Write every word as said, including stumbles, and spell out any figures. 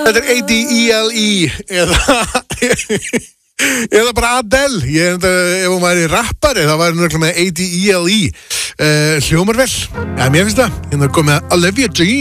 Þetta er A D E L E eða eða bara Adele. Ég enda, ef hún væri rappari þá væri hún með A D E L E uh, hljómar vel. Já, mér finnst það. Hérna komið Olivia Dean.